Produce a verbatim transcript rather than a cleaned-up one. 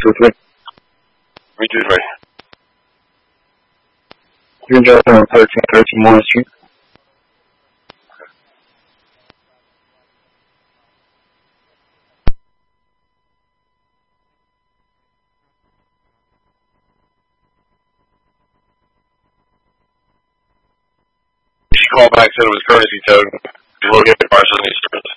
two three. three two three. Green Drive on thirteen thirteen Morris Street. She called back, said it was courtesy towed. She located by seventy service.